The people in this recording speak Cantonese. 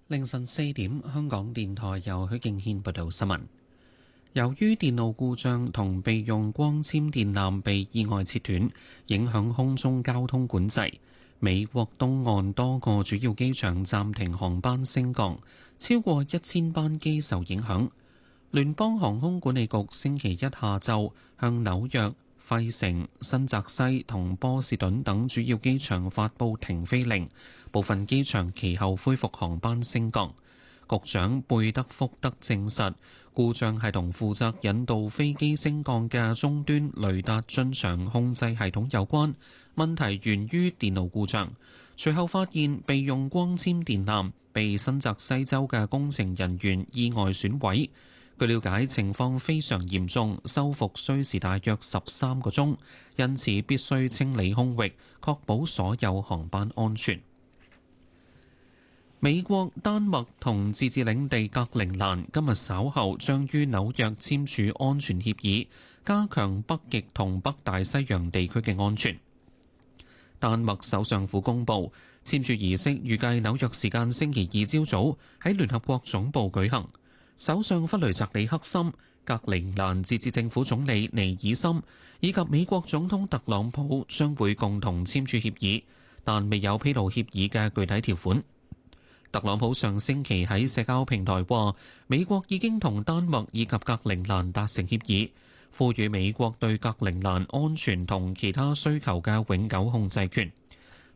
凌晨4點，香港電台由許敬軒報道新聞。由於電路故障同備用光纖電纜被意外切斷，影響空中交通管制，美國東岸多個主要機場暫停航班升降，超過1000班機受影響。聯邦航空管理局星期一下晝向紐約、費城、新澤西同波士頓等主要機場發布停飛令，部分機場其後恢復航班升降。局長貝德福德證實，故障係同負責引導飛機升降嘅終端雷達進場控制系統有關，問題源於電路故障。隨後發現備用光纖電纜被新澤西州嘅工程人員意外損毀。據了解，情況非常嚴重，修復需時大約13個鐘，因此必須清理空域，確保所有航班安全。美國、丹麥同自治領地格陵蘭今日稍後將於紐約簽署安全協議，加強北極同北大西洋地區嘅安全。丹麥首相府公佈，簽署儀式預計紐約時間星期二朝早喺聯合國總部舉行。首相弗雷澤里克森、格陵蘭自治政府總理尼爾森以及美國總統特朗普將會共同簽署協議，但未有披露協議嘅具體條款。特朗普上星期喺社交平台話，美國已經同丹麥以及格陵蘭達成協議，賦予美國對格陵蘭安全同其他需求嘅永久控制權。